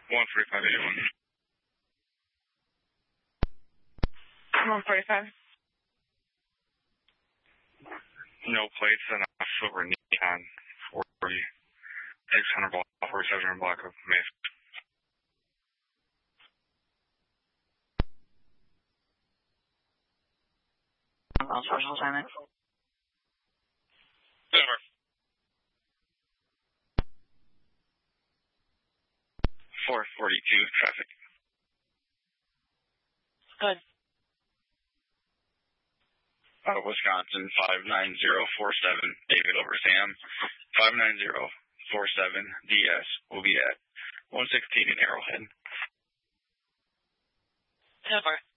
14581. 145. No plates and a silver Nikon 4600 block, 4700 block of Mesa. Social assignment. 442 traffic. Good. Wisconsin 59047, David over Sam. 59047 DS will be at 116 in Arrowhead. 10-4.